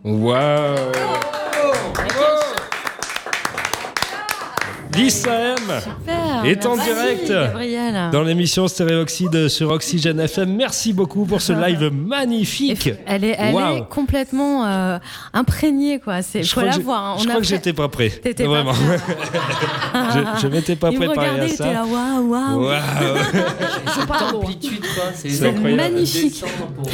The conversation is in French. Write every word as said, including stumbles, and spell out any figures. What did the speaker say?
Waouh. Lisa M est en direct Gabriel. dans l'émission Stéréoxyde sur Oxygène F M. Merci beaucoup pour ce live magnifique. Elle est, elle wow. est complètement euh, imprégnée, quoi. C'est, je faut crois la que voir. Hein. Je On crois a que fait... j'étais pas prêt. T'étais Vraiment. Pas prêt. je, je m'étais pas il préparé me à ça. Il là, waouh, waouh. Wow. Cette amplitude, quoi. C'est, c'est magnifique.